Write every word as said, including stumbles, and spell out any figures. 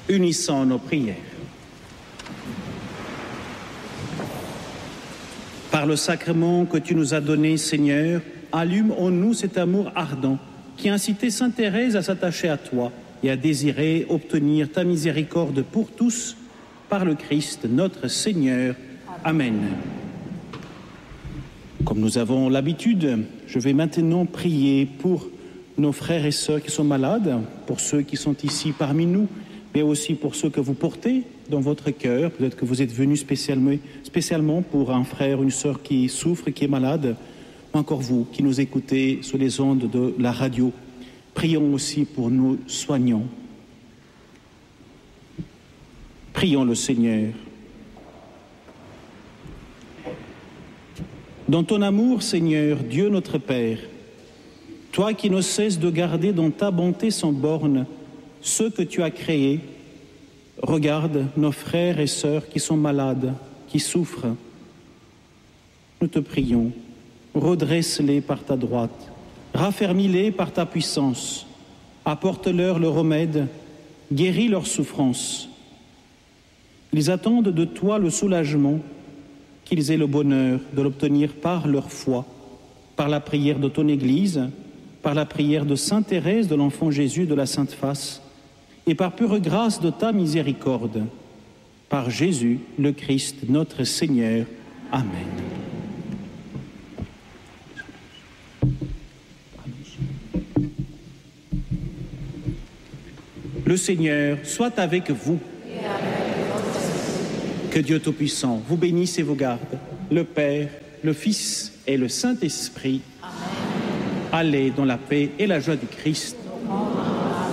Unissons nos prières. Par le sacrement que tu nous as donné, Seigneur, allume en nous cet amour ardent qui a incité sainte Thérèse à s'attacher à toi et à désirer obtenir ta miséricorde pour tous, par le Christ notre Seigneur. Amen. Comme nous avons l'habitude, je vais maintenant prier pour nos frères et sœurs qui sont malades, pour ceux qui sont ici parmi nous, mais aussi pour ceux que vous portez dans votre cœur. Peut-être que vous êtes venus spécialement, spécialement pour un frère ou une sœur qui souffre, qui est malade, ou encore vous qui nous écoutez sur les ondes de la radio. Prions aussi pour nos soignants. Prions le Seigneur. Dans ton amour, Seigneur, Dieu notre Père, toi qui ne cesses de garder dans ta bonté sans borne ceux que tu as créés, regarde nos frères et sœurs qui sont malades, qui souffrent. Nous te prions, redresse-les par ta droite, raffermis-les par ta puissance, apporte-leur le remède, guéris leurs souffrances. Ils attendent de toi le soulagement, qu'ils aient le bonheur de l'obtenir par leur foi, par la prière de ton Église, par la prière de sainte Thérèse de l'Enfant Jésus de la Sainte Face, et par pure grâce de ta miséricorde, par Jésus le Christ notre Seigneur. Amen. Le Seigneur soit avec vous. Que Dieu Tout-Puissant vous bénisse et vous garde, le Père, le Fils et le Saint-Esprit. Amen. Allez dans la paix et la joie du Christ.